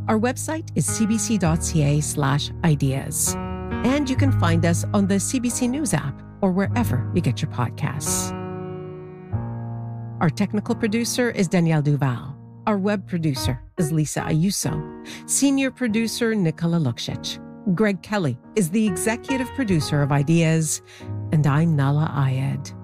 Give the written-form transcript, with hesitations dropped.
Our website is cbc.ca/ideas. And you can find us on the CBC News app or wherever you get your podcasts. Our technical producer is Danielle Duval. Our web producer is Lisa Ayuso. Senior producer Nicola Luksic. Greg Kelly is the executive producer of Ideas. And I'm Nala Ayed.